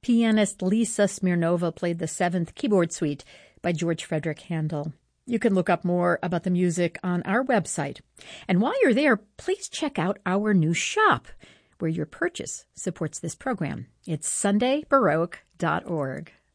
Pianist Lisa Smirnova played the Seventh Keyboard Suite by George Frederick Handel. You can look up more about the music on our website. And while you're there, please check out our new shop, where your purchase supports this program. It's sundaybaroque.org.